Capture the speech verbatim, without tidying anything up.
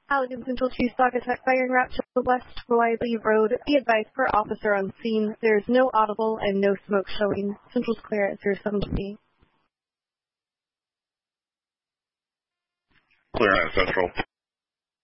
Allegan Central Chief Stock attack firing route to the west, Hawaii Road. Be advised per officer on scene. There is no audible and no smoke showing. Central's clear at zero seven twenty. Clear at Central.